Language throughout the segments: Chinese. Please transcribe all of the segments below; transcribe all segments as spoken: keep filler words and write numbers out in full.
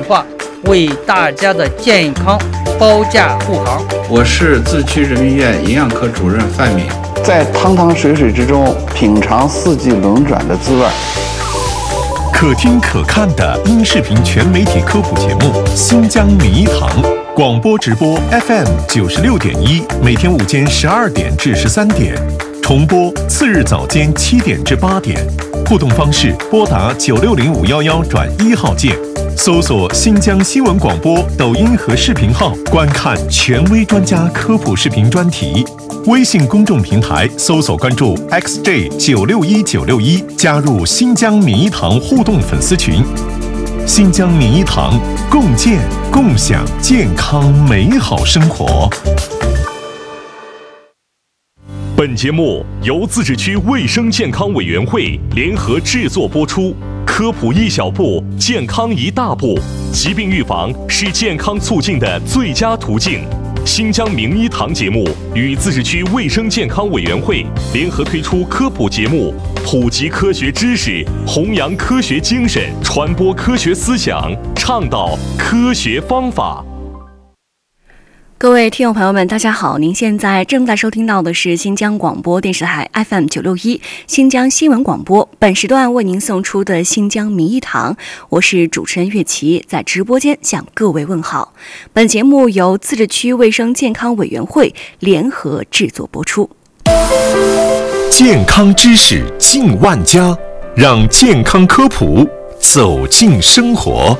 话，为大家的健康保驾护航。 我是自区人民医院营养科主任范敏， 在汤汤水水之中品尝四季轮转的滋味。 可听可看的音视频全媒体科普节目《新疆名医堂》，广播直播 F M 九十六点一，每天午间十二点至十三点，重播次日早间七点至八点。互动方式：拨打九六零五幺幺转一号键，搜索新疆新闻广播抖音和视频号，观看权威专家科普视频专题。微信公众平台搜索关注 X J 九六一九六一，加入新疆名医堂互动粉丝群。新疆名医堂，共建共享健康美好生活。 本节目由自治区卫生健康委员会联合制作播出。科普一小步，健康一大步。疾病预防是健康促进的最佳途径。新疆名医堂节目与自治区卫生健康委员会联合推出科普节目，普及科学知识，弘扬科学精神，传播科学思想，倡导科学方法。 各位听众朋友们，大家好！您现在正在收听到的是新疆广播电视台 F M 九六一新疆新闻广播。本时段为您送出的新疆名医堂，我是主持人岳琪，在直播间向各位问好。本节目由自治区卫生健康委员会联合制作播出。 健康知识进万家，让健康科普走进生活。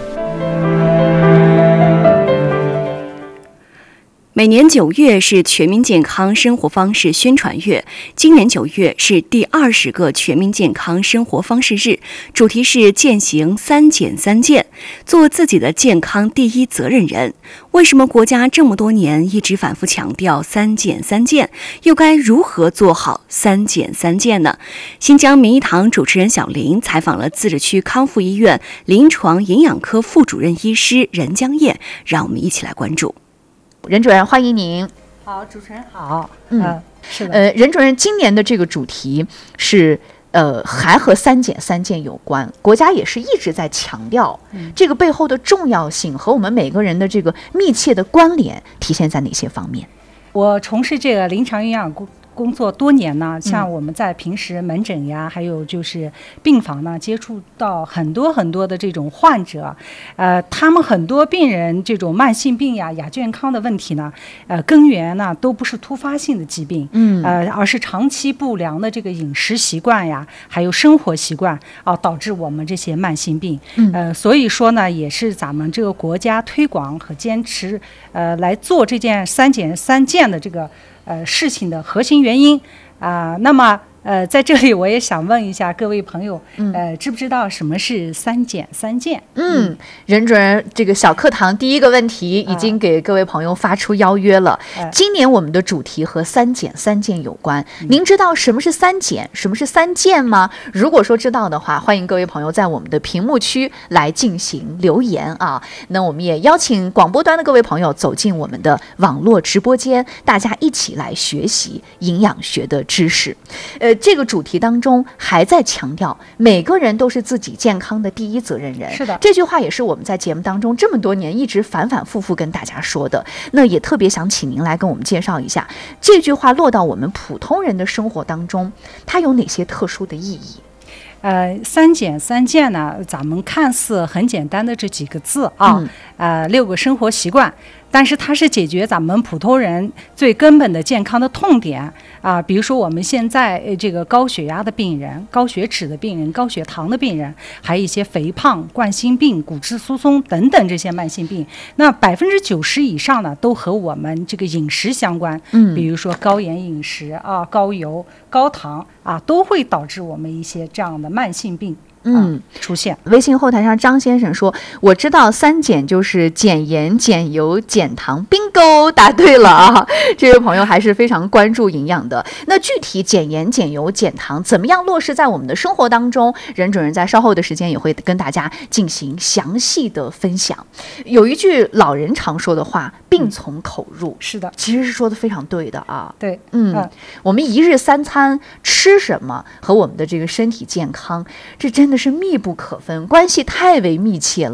每年九月是全民健康生活方式宣传月，今年九月是第二十个全民健康生活方式日，主题是践行三减三健，做自己的健康第一责任人。为什么国家这么多年一直反复强调三减三健，又该如何做好三减三健呢？新疆名医堂主持人小林采访了自治区康复医院临床营养科副主任医师任江燕，让我们一起来关注。 任主任，欢迎您。 好，主持人好。 嗯， 呃、是的。 呃，任主任，今年的这个主题是呃，还和三减三健有关，国家也是一直在强调、嗯、这个背后的重要性和我们每个人的这个密切的关联体现在哪些方面？ 我从事这个临床营养工作多年呢，像我们在平时门诊呀，嗯、还有就是病房呢，接触到很多很多的这种患者，呃，他们很多病人这种慢性病呀、亚健康的问题呢，呃，根源呢都不是突发性的疾病，嗯，呃，而是长期不良的这个饮食习惯呀，还有生活习惯啊、呃，导致我们这些慢性病，嗯，呃，所以说呢，也是咱们这个国家推广和坚持，呃，来做这件三减三健的这个。呃，事情的核心原因啊、呃，那么呃，在这里我也想问一下各位朋友，嗯、呃，知不知道什么是三减三健？ 嗯，任主任，这个小课堂第一个问题已经给各位朋友发出邀约了。呃、今年我们的主题和三减三健有关，嗯、您知道什么是三减，什么是三健吗？如果说知道的话，欢迎各位朋友在我们的屏幕区来进行留言啊。那我们也邀请广播端的各位朋友走进我们的网络直播间，大家一起来学习营养学的知识。呃。这个主题当中还在强调每个人都是自己健康的第一责任人， 是的， 这句话也是我们在节目当中这么多年一直反反复复跟大家说的。那也特别想请您来跟我们介绍一下这句话落到我们普通人的生活当中，它有哪些特殊的意义？ 呃，三减三健呢，咱们看似很简单的这几个字啊，嗯、呃，六个生活习惯。但是它是解决咱们普通人最根本的健康的痛点啊，比如说我们现在这个高血压的病人、高血脂的病人、高血糖的病人，还有一些肥胖、冠心病、骨质疏松等等这些慢性病，那百分之九十以上呢，都和我们这个饮食相关。嗯，比如说高盐饮食啊、高油、高糖啊，都会导致我们一些这样的慢性病。嗯，出现。 微信后台上张先生说，我知道三减就是减盐、减油、减糖。 bingo， 答对了啊！这位朋友还是非常关注营养的。那具体减盐、减油、减糖怎么样落实在我们的生活当中，任主任在稍后的时间也会跟大家进行详细的分享。有一句老人常说的话，病从口入。嗯、是的，其实是说的非常对的啊。 对， 嗯，嗯我们一日三餐吃什么和我们的这个身体健康，这真的是密不可分，关系太为密切了。